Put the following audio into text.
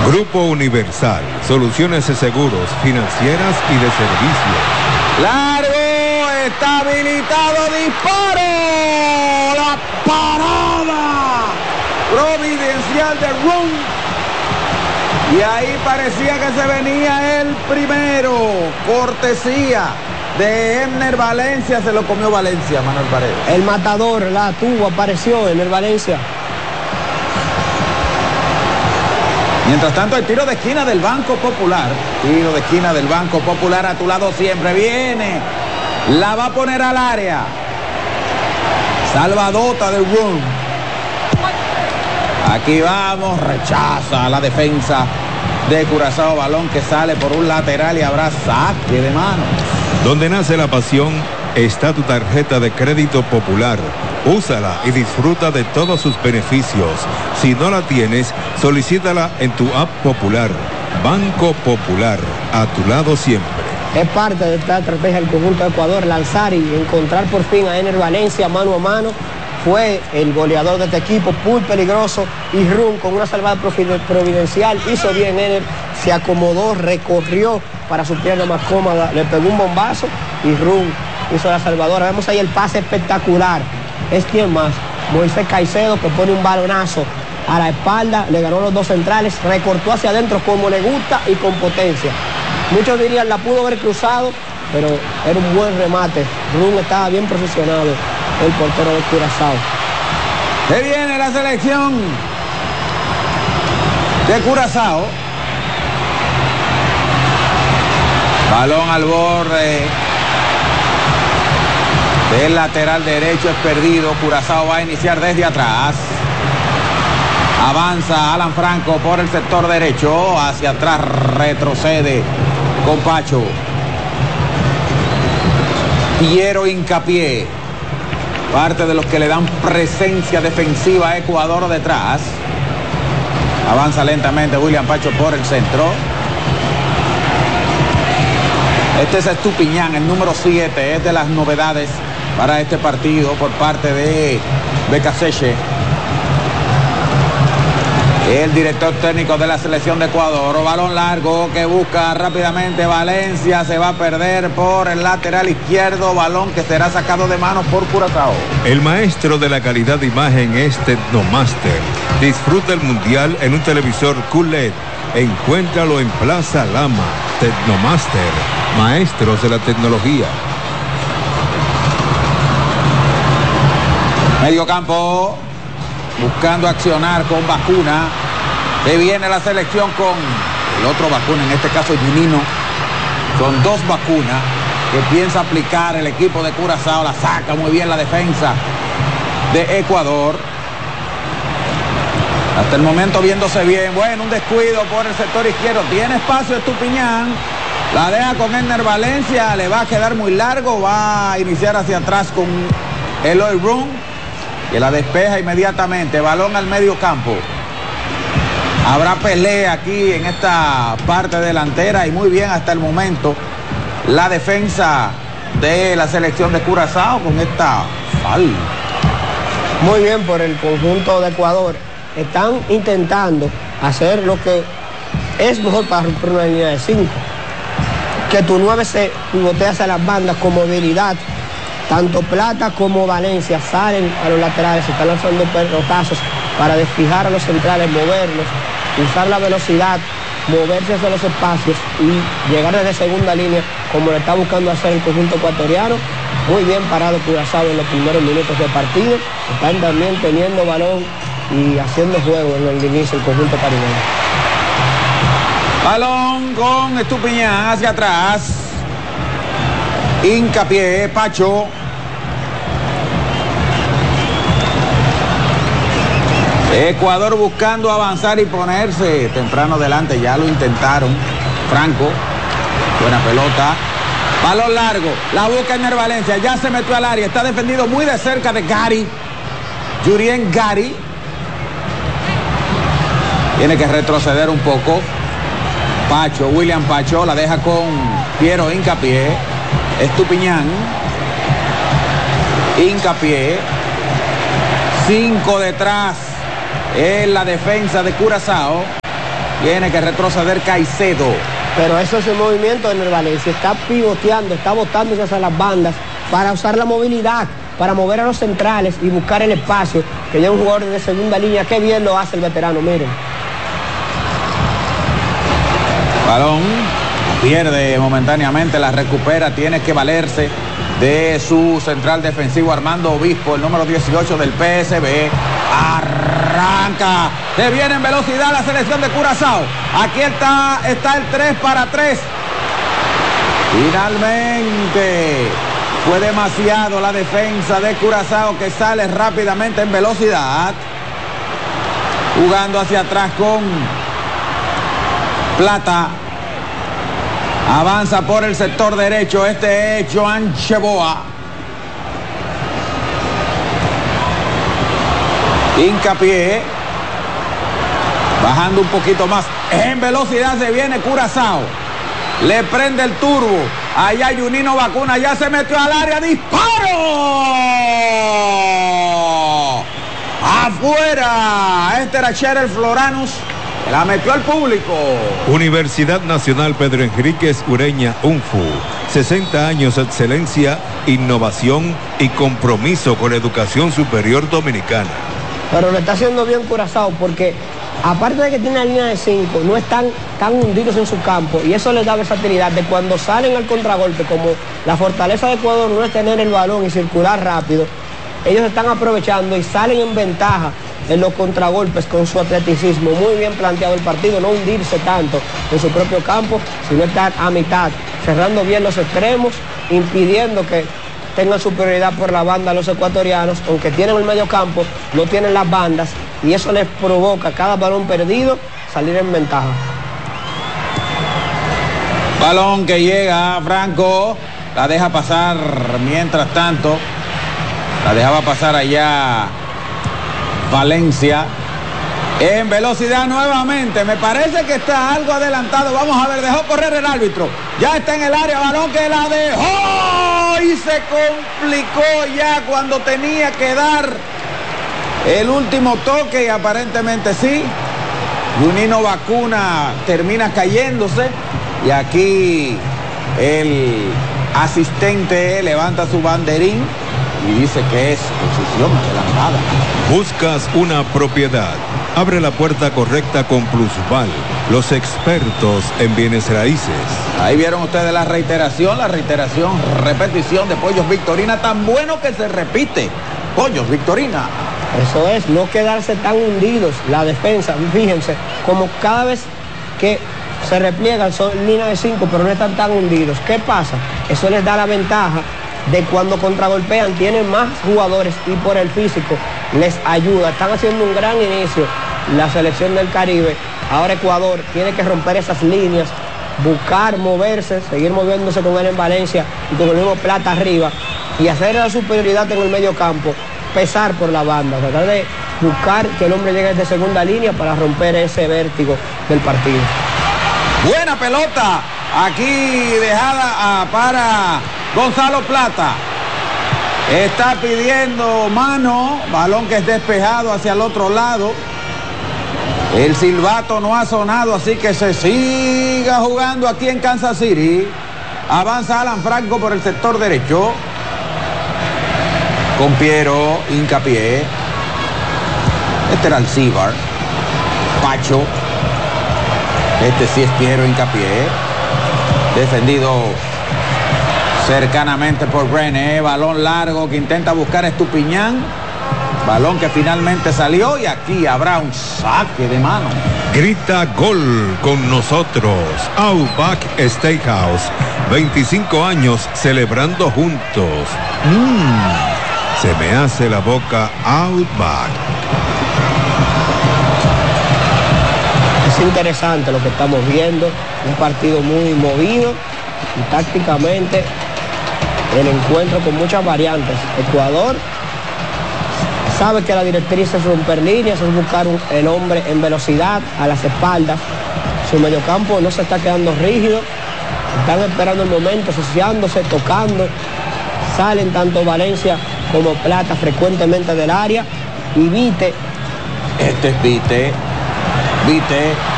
Grupo Universal, soluciones de seguros, financieras y de servicio. Largo, está habilitado, disparo, la parada providencial de Run. Y ahí parecía que se venía el primero, cortesía de Emner Valencia, se lo comió Valencia, Manuel Paredes. El matador la tuvo, apareció Emner Valencia. Mientras tanto, el tiro de esquina del Banco Popular. Tiro de esquina del Banco Popular a tu lado siempre. Viene. La va a poner al área. Salvadota de Run. Aquí vamos. Rechaza la defensa de Curazao. Balón que sale por un lateral y habrá saque de mano. Donde nace la pasión está tu tarjeta de crédito Popular. Úsala y disfruta de todos sus beneficios. Si no la tienes, solicítala en tu app Popular. Banco Popular, a tu lado siempre. Es parte de esta estrategia del conjunto de Ecuador, lanzar y encontrar por fin a Emner Valencia mano a mano. Fue el goleador de este equipo, muy peligroso, y Run con una salvada providencial, hizo bien Emner, se acomodó, recorrió para su pierna más cómoda, le pegó un bombazo y Run hizo la salvadora. Vemos ahí el pase espectacular. Es quien más, Moisés Caicedo, que pone un balonazo a la espalda, le ganó los dos centrales, recortó hacia adentro como le gusta y con potencia. Muchos dirían la pudo haber cruzado, pero era un buen remate. Run estaba bien posicionado, el portero de Curazao. Se viene la selección de Curazao. Balón al borde del lateral derecho, es perdido. Curazao va a iniciar desde atrás. Avanza Alan Franco por el sector derecho. Hacia atrás retrocede con Pacho. Piero Hincapié, parte de los que le dan presencia defensiva a Ecuador detrás. Avanza lentamente William Pacho por el centro. Este es Estupiñán, el número 7, es de las novedades para este partido por parte de Becaseche, el director técnico de la selección de Ecuador. Balón largo que busca rápidamente Valencia, se va a perder por el lateral izquierdo, balón que será sacado de manos por Curazao. El maestro de la calidad de imagen es Tecnomaster. Disfruta el mundial en un televisor QLED. Encuéntralo en Plaza Lama. Tecnomaster, maestros de la tecnología. Medio campo, buscando accionar con Vacuna. Que viene la selección con el otro Vacuna, en este caso Junino. Son dos Vacunas que piensa aplicar el equipo de Curazao. La saca muy bien la defensa de Ecuador. Hasta el momento viéndose bien. Bueno, un descuido por el sector izquierdo. Tiene espacio Estupiñán. La deja con Emner Valencia. Le va a quedar muy largo. Va a iniciar hacia atrás con Eloy Run, que la despeja inmediatamente. Balón al medio campo. Habrá pelea aquí en esta parte delantera y muy bien hasta el momento la defensa de la selección de Curazao con esta falta. Muy bien por el conjunto de Ecuador. Están intentando hacer lo que es mejor para romper una línea de 5. Que tu 9 se pivotea hacia las bandas con movilidad. Tanto Plata como Valencia salen a los laterales, están lanzando pelotazos para desfijar a los centrales, moverlos, usar la velocidad, moverse hacia los espacios y llegar desde segunda línea, como lo está buscando hacer el conjunto ecuatoriano. Muy bien parado Curazao en los primeros minutos de partido. Están también teniendo balón y haciendo juego en el inicio el conjunto caribeño. Balón con Estupiñán hacia atrás. Hincapié, Pacho. Ecuador buscando avanzar y ponerse temprano delante. Ya lo intentaron. Franco. Buena pelota. Balón largo. La busca Emner Valencia. Ya se metió al área. Está defendido muy de cerca de Gary. Jurien Gary. Tiene que retroceder un poco. Pacho, William Pacho. La deja con Piero Hincapié. Estupiñán. Hincapié. 5 detrás en la defensa de Curazao. Tiene que retroceder Caicedo. Pero eso es el movimiento de Ener Valencia. Está pivoteando, está botándose hacia las bandas para usar la movilidad, para mover a los centrales y buscar el espacio, que ya un jugador de segunda línea. Qué bien lo hace el veterano, miren. Balón, pierde momentáneamente, la recupera, tiene que valerse de su central defensivo Armando Obispo, el número 18 del PSV. Arranca, se viene en velocidad la selección de Curazao. Aquí está el 3-3. Finalmente fue demasiado la defensa de Curazao, que sale rápidamente en velocidad, jugando hacia atrás con Plata. Avanza por el sector derecho. Este es Joan Cheboa. Hincapié. Bajando un poquito más. En velocidad se viene Curazao. Le prende el turbo. Allá Junino Vacuna. Ya se metió al área. ¡Disparo! ¡Afuera! Este era Cheryl Floranus. La metió al público. Universidad Nacional Pedro Enríquez Ureña, UNFU. 60 años de excelencia, innovación y compromiso con la educación superior dominicana. Pero lo está haciendo bien Curazao, porque aparte de que tiene la línea de 5, no están tan hundidos en su campo, y eso les da versatilidad de cuando salen al contragolpe, como la fortaleza de Ecuador no es tener el balón y circular rápido, ellos están aprovechando y salen en ventaja en los contragolpes con su atleticismo. Muy bien planteado el partido, no hundirse tanto en su propio campo, sino estar a mitad, cerrando bien los extremos, impidiendo que tengan superioridad por la banda los ecuatorianos. Aunque tienen el medio campo, no tienen las bandas, y eso les provoca cada balón perdido salir en ventaja. Balón que llega, Franco la deja pasar. Mientras tanto, la dejaba pasar allá Valencia. En velocidad nuevamente. Me parece que está algo adelantado. Vamos a ver, dejó correr el árbitro. Ya está en el área, balón que la dejó. Y se complicó ya cuando tenía que dar el último toque. Y aparentemente sí. Junino Vacuna termina cayéndose. Y aquí el asistente levanta su banderín y dice que es posición adelantada. ¿Buscas una propiedad? Abre la puerta correcta con Plusval, los expertos en bienes raíces. Ahí vieron ustedes la repetición de Pollos Victorina, tan bueno que se repite. Pollos Victorina. Eso es, no quedarse tan hundidos. La defensa, fíjense, como cada vez que se repliegan son líneas de 5, pero no están tan hundidos. ¿Qué pasa? Eso les da la ventaja de cuando contragolpean, tienen más jugadores y por el físico les ayuda. Están haciendo un gran inicio la selección del Caribe. Ahora Ecuador tiene que romper esas líneas, buscar moverse, seguir moviéndose con él en Valencia y con el mismo Plata arriba, y hacer la superioridad en el medio campo, pesar por la banda, tratar de buscar que el hombre llegue desde segunda línea para romper ese vértigo del partido. Buena pelota aquí dejada para Gonzalo Plata. Está pidiendo mano, balón que es despejado hacia el otro lado. El silbato no ha sonado, así que se siga jugando aquí en Kansas City. Avanza Alan Franco por el sector derecho. Con Piero, Hincapié. Este era Alcíbar. Pacho. Este sí es Piero, Hincapié. Defendido cercanamente por Brené. Balón largo que intenta buscar Estupiñán. Balón que finalmente salió, y aquí habrá un saque de mano. Grita gol con nosotros. Outback Steakhouse. 25 años celebrando juntos. Se me hace la boca Outback. Es interesante lo que estamos viendo. Un partido muy movido y tácticamente el encuentro con muchas variantes. Ecuador sabe que la directriz es romper líneas, es buscar el hombre en velocidad, a las espaldas. Su mediocampo no se está quedando rígido. Están esperando el momento, asociándose, tocando. Salen tanto Valencia como Plata frecuentemente del área. Y Vite. Este es Vite.